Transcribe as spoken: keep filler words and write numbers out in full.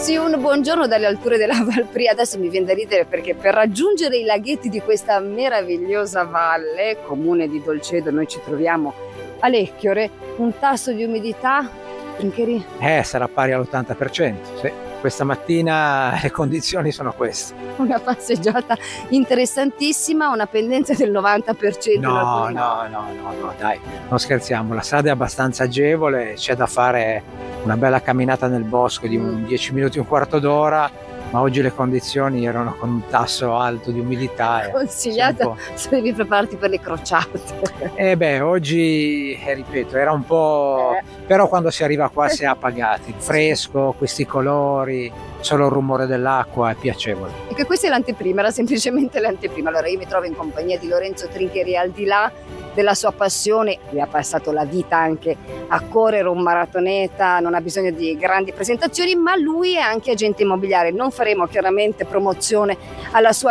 Sì, un buongiorno dalle alture della Valpria. Adesso mi viene da ridere perché per raggiungere i laghetti di questa meravigliosa valle, comune di Dolcedo, noi ci troviamo a Lecchiore, un tasso di umidità, Trincheri? Eh, sarà pari all'ottanta per cento, sì. Questa mattina le condizioni sono queste. Una passeggiata interessantissima, una pendenza del novanta per cento. No, no, no, no, no, dai, non scherziamo, la strada è abbastanza agevole, c'è da fare una bella camminata nel bosco di un dieci minuti, un quarto d'ora, ma oggi le condizioni erano con un tasso alto di umidità. Consigliata se devi prepararti per le crociate. Eh beh, oggi, eh, ripeto, era un po'... Eh. però quando si arriva qua si è appagati, il fresco, questi colori, solo il rumore dell'acqua è piacevole. E che questa è l'anteprima, era semplicemente l'anteprima. Allora io mi trovo in compagnia di Lorenzo Trincheri, al di là della sua passione, lui ha passato la vita anche a correre, un maratoneta, non ha bisogno di grandi presentazioni, ma lui è anche agente immobiliare. Non faremo chiaramente promozione alla sua